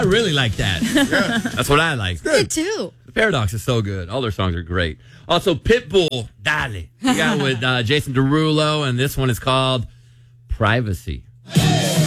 really like that. Yeah. That's what I like. Me too. The Paradox is so good. All their songs are great. Also, Pitbull, Dale. We got with Jason Derulo, and this one is called Privacy.